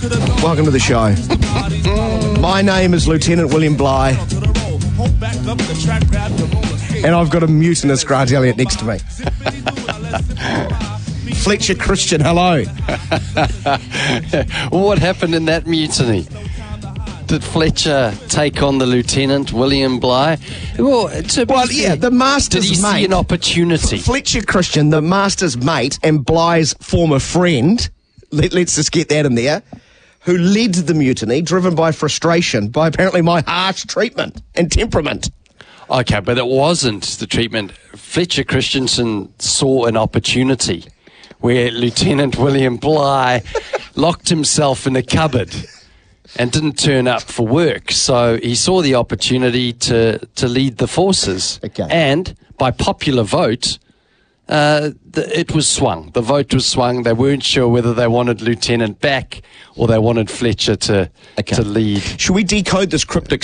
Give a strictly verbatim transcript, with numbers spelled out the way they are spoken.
Welcome to the show. My name is Lieutenant William Bligh, and I've got a mutinous Grant Elliott next to me. Fletcher Christian, hello. What happened in that mutiny? Did Fletcher take on the Lieutenant, William Bligh? Well, to Well, be yeah, fair, the master's did he mate. see an opportunity? Fletcher Christian, the master's mate and Bligh's former friend, let, let's just get that in there, who led the mutiny, driven by frustration, by apparently my harsh treatment and temperament. Okay, but it wasn't the treatment. Fletcher Christensen saw an opportunity where Lieutenant William Bligh locked himself in a cupboard and didn't turn up for work. So he saw the opportunity to, to lead the forces. Okay. And by popular vote, uh, the, it was swung. The vote was swung. They weren't sure whether they wanted Lieutenant back or they wanted Fletcher to, Okay. to lead. Should we decode this cryptic